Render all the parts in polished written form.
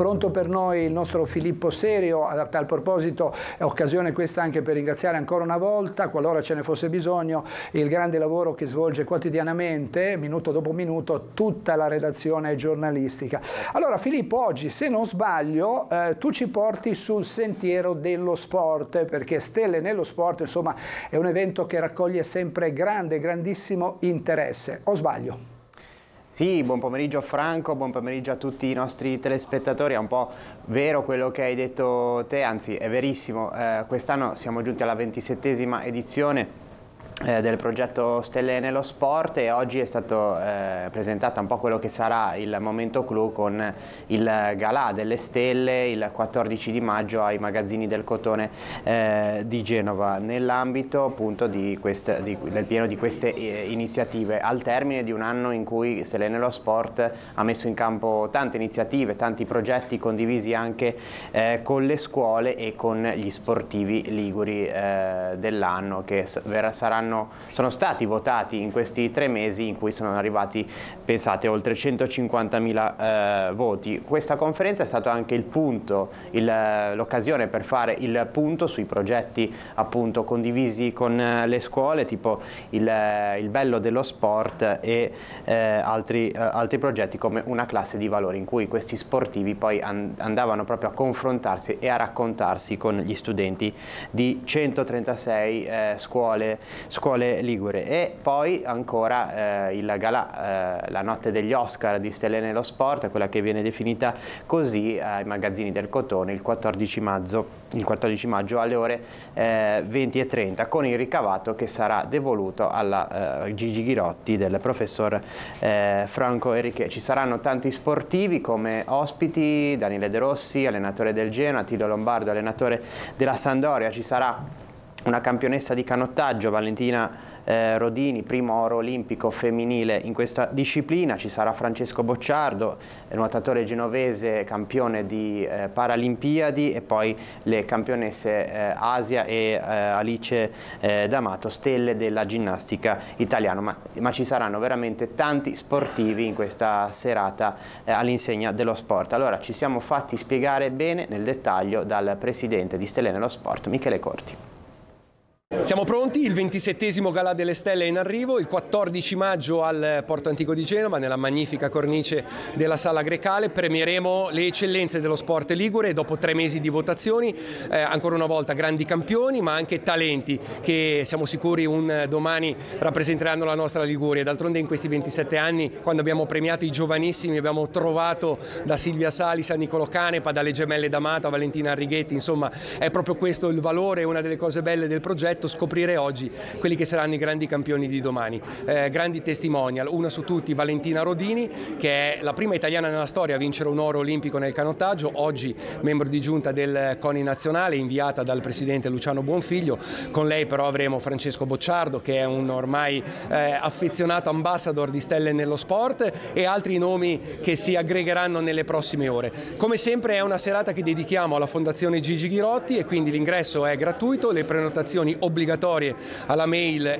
pronto per noi il nostro Filippo Serio. A tal proposito è occasione questa anche per ringraziare ancora una volta, qualora ce ne fosse bisogno, il grande lavoro che svolge quotidianamente, minuto dopo minuto, tutta la redazione giornalistica. Allora Filippo, oggi se non sbaglio tu ci porti sul sentiero dello sport, perché Stelle nello Sport insomma è un evento che raccoglie sempre grandissimo interesse, o sbaglio? Sì, buon pomeriggio Franco, buon pomeriggio a tutti i nostri telespettatori. È un po' vero quello che hai detto te, anzi è verissimo. Quest'anno siamo giunti alla 27esima edizione del progetto Stelle nello Sport e oggi è stato presentato un po' quello che sarà il momento clou con il galà delle stelle il 14 di maggio ai Magazzini del Cotone di Genova, nell'ambito appunto del pieno di queste iniziative, al termine di un anno in cui Stelle nello Sport ha messo in campo tante iniziative, tanti progetti condivisi anche con le scuole e con gli sportivi liguri dell'anno, che sono stati votati in questi 3 mesi, in cui sono arrivati, pensate, oltre 150.000 voti. Questa conferenza è stata anche il punto, l'occasione per fare il punto sui progetti appunto condivisi con le scuole, tipo il bello dello sport e altri progetti come una classe di valori, in cui questi sportivi poi andavano proprio a confrontarsi e a raccontarsi con gli studenti di 136 scuole ligure. E poi ancora il galà, la notte degli Oscar di Stelle nello Sport, quella che viene definita così, ai Magazzini del Cotone il 14 maggio alle ore 20:30, con il ricavato che sarà devoluto alla Gigi Ghirotti del professor Franco Enriquet. Ci saranno tanti sportivi come ospiti: Daniele De Rossi, allenatore del Genoa, Attilio Lombardo, allenatore della Sampdoria. Ci sarà una campionessa di canottaggio, Valentina Rodini, primo oro olimpico femminile in questa disciplina. Ci sarà Francesco Bocciardo, nuotatore genovese, campione di Paralimpiadi, e poi le campionesse Asia e Alice D'Amato, stelle della ginnastica italiana. Ma ci saranno veramente tanti sportivi in questa serata all'insegna dello sport. Allora ci siamo fatti spiegare bene nel dettaglio dal presidente di Stelle nello Sport, Michele Corti. Siamo pronti, il 27esimo Galà delle Stelle è in arrivo, il 14 maggio al Porto Antico di Genova, nella magnifica cornice della Sala Grecale. Premieremo le eccellenze dello sport ligure dopo 3 mesi di votazioni, ancora una volta grandi campioni, ma anche talenti che siamo sicuri un domani rappresenteranno la nostra Liguria. D'altronde in questi 27 anni, quando abbiamo premiato i giovanissimi, abbiamo trovato da Silvia Salis a Niccolò Canepa, dalle gemelle D'Amato a Valentina Arrighetti. Insomma, è proprio questo il valore, una delle cose belle del progetto, scoprire oggi quelli che saranno i grandi campioni di domani. Grandi testimonial, una su tutti Valentina Rodini, che è la prima italiana nella storia a vincere un oro olimpico nel canottaggio, oggi membro di giunta del CONI nazionale, inviata dal presidente Luciano Buonfiglio. Con lei però avremo Francesco Bocciardo, che è un ormai affezionato ambassador di Stelle nello Sport, e altri nomi che si aggregheranno nelle prossime ore. Come sempre è una serata che dedichiamo alla Fondazione Gigi Ghirotti, e quindi l'ingresso è gratuito, le prenotazioni obbligatorie alla mail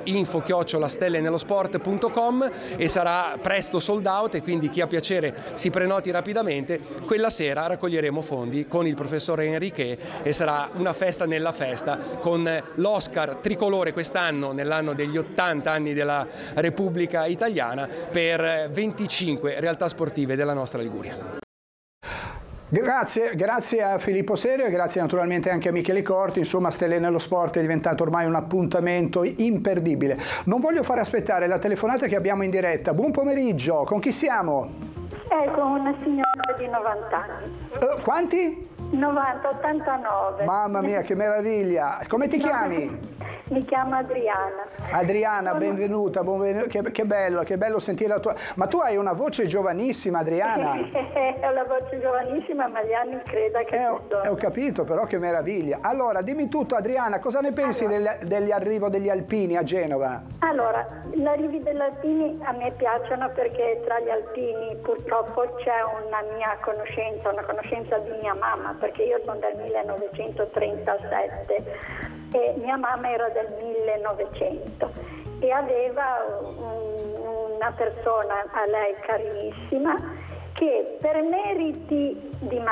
info@stellenellosport.com, e sarà presto sold out, e quindi chi ha piacere si prenoti rapidamente. Quella sera raccoglieremo fondi con il professore Enriquet e sarà una festa nella festa, con l'Oscar tricolore quest'anno, nell'anno degli 80 anni della Repubblica Italiana, per 25 realtà sportive della nostra Liguria. Grazie a Filippo Serio e grazie naturalmente anche a Michele Corti. Insomma, Stelle nello Sport è diventato ormai un appuntamento imperdibile. Non voglio fare aspettare la telefonata che abbiamo in diretta. Buon pomeriggio, con chi siamo? Con una signora di 90 anni. Quanti? 89. Mamma mia, che meraviglia! Come ti chiami? Mi chiamo Adriana. Adriana, benvenuta, che bello sentire la tua... Ma tu hai una voce giovanissima, Adriana. Ho la voce giovanissima, ma gli anni creda che... Ho capito, però che meraviglia. Allora, dimmi tutto, Adriana, cosa ne pensi dell'arrivo degli alpini a Genova? Allora, gli arrivi degli alpini a me piacciono, perché tra gli alpini purtroppo c'è una mia conoscenza, una conoscenza di mia mamma, perché io sono del 1937 e mia mamma era del 1900 e aveva una persona a lei carissima che per meriti di